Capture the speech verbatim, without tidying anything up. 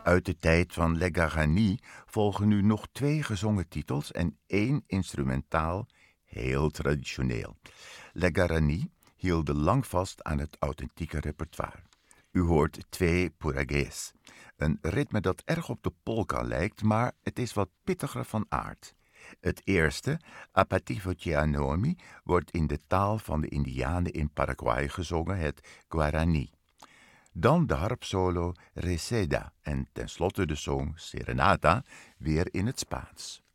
Uit de tijd van Le Guarani volgen nu nog twee gezongen titels en één instrumentaal, heel traditioneel. Le Guarani hielden lang vast aan het authentieke repertoire. U hoort twee puragués, een ritme dat erg op de polka lijkt, maar het is wat pittiger van aard. Het eerste, Apativo Chianomi, wordt in de taal van de Indianen in Paraguay gezongen, het Guarani. Dan de harpsolo Reseda en tenslotte de song Serenata, weer in het Spaans.